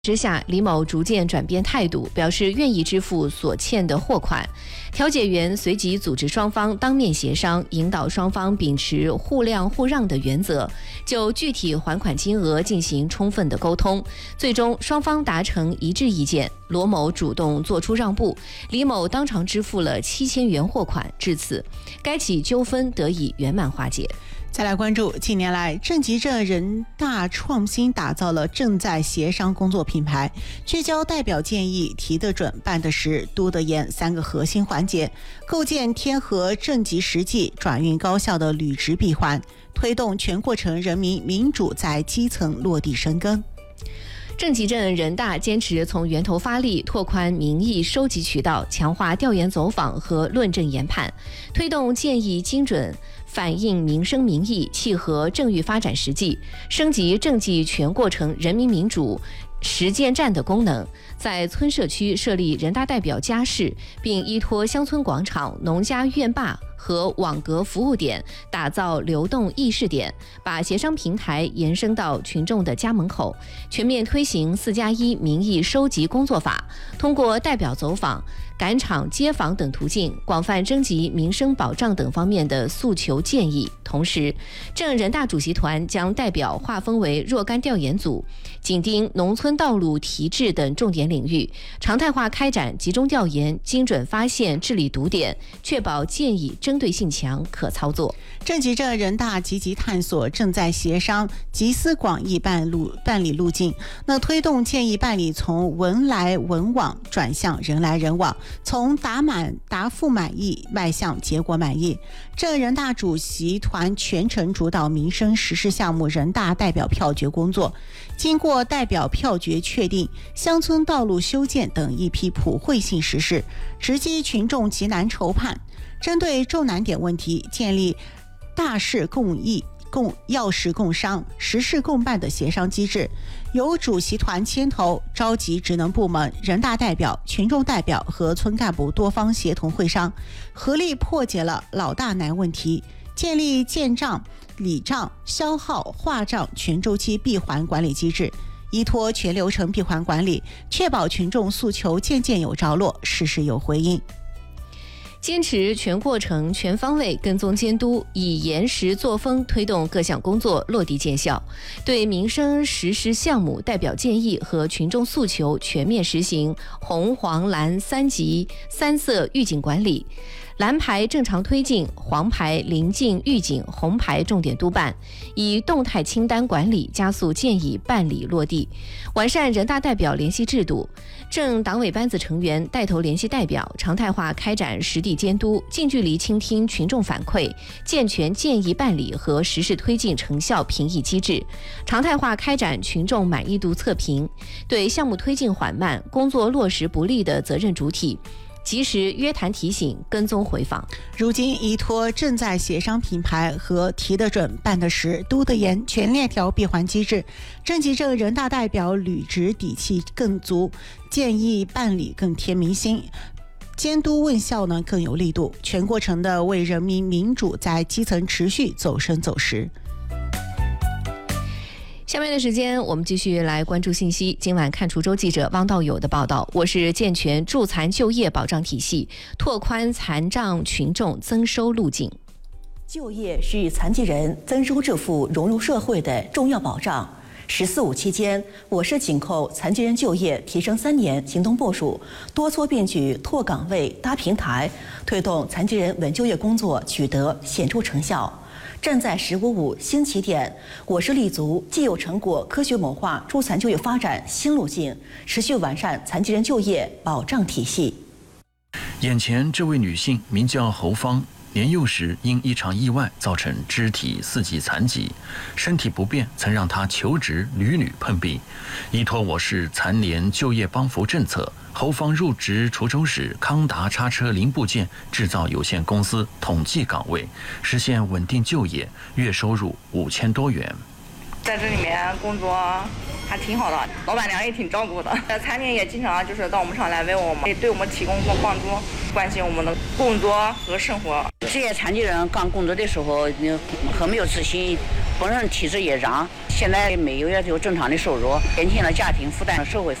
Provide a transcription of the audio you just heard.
之下，李某逐渐转变态度，表示愿意支付所欠的货款。调解员随即组织双方当面协商，引导双方秉持互谅互让的原则，就具体还款金额进行充分的沟通。最终，双方达成一致意见，罗某主动做出让步，李某当场支付了7000元货款。至此，该起纠纷得以圆满化解。 再来关注，近年来郑集镇人大创新打造了正在协商工作品牌，聚焦代表建议、提得准、办得实、督得严3个核心环节，构建贴合政绩实际、转运高效的履职闭环，推动全过程人民民主在基层落地生根。 郑集镇人大坚持从源头发力，拓宽民意收集渠道，强化调研走访和论证研判，推动建议精准反映民生民意，契合政域发展实际，升级政绩全过程人民民主实践站的功能，在村社区设立人大代表家室，并依托乡村广场、农家院坝和网格服务点，打造流动议事点，把协商平台延伸到群众的家门口，全面推行4+1民意收集工作法，通过代表走访、赶场接访等途径，广泛征集民生保障等方面的诉求建议。同时，镇人大主席团将代表划分为若干调研组，紧盯农村道路提质等重点领域，常态化开展集中调研，精准发现治理堵点，确保建议针对性强、可操作。 郑集镇人大积极探索正在协商集思广益办理路径，推动建议办理从文来文往转向人来人往，从答复满意迈向结果满意。镇人大主席团全程主导民生实事项目人大代表票决工作，经过代表票决确定乡村道路修建等一批普惠性实事，直击群众急难愁盼。针对重难点问题，建立大事共议、要事共商、实事共办的协商机制，由主席团牵头，召集职能部门、人大代表、群众代表和村干部多方协同会商，合力破解了老大难问题，建立建账、理账、消耗、划账全周期闭环管理机制，依托全流程闭环管理，确保群众诉求件件有着落，事事有回应。 坚持全过程全方位跟踪监督，以严实作风推动各项工作落地见效，对民生实施项目代表建议和群众诉求全面实行红黄蓝3级3色预警管理，蓝牌正常推进，黄牌临近预警，红牌重点督办，以动态清单管理加速建议办理落地，完善人大代表联系制度，镇党委班子成员带头联系代表，常态化开展实地监督，近距离倾听群众反馈，健全建议办理和实施推进成效评议机制，常态化开展群众满意度测评，对项目推进缓慢、工作落实不力的责任主体及时约谈提醒、跟踪回访。 如今依托正在协商品牌和提得准、办得实、督得严全链条闭环机制，郑集镇人大代表履职底气更足，建议办理更贴民心，监督问效更有力度，全过程的为人民民主在基层持续走深走实。 下面的时间，我们继续来关注信息。今晚看滁州记者汪道友的报道。我是健全助残就业保障体系，拓宽残障群众增收路径。 就业是残疾人增收致富、融入社会的重要保障。“14五”期间，我市紧扣残疾人就业提升3年行动部署，多措并举拓岗位、搭平台，推动残疾人稳就业工作取得显著成效。站在“15.5”新起点，我市立足既有成果科学谋划助残就业发展新路径，持续完善残疾人就业保障体系。 眼前这位女性名叫侯芳，年幼时因一场意外造成肢体4级残疾，身体不便曾让她求职屡屡碰壁。依托我市残联就业帮扶政策，侯芳入职滁州市康达叉车零部件制造有限公司统计岗位，实现稳定就业，月收入5000多元。 在这里面工作还挺好的，老板娘也挺照顾的，残联也经常到我们厂来问我们，对我们提供帮助，关心我们的工作和生活。 这些残疾人刚工作的时候很没有自信，本人体质也犟， 现在没有要求正常的收入，减轻了家庭负担，社会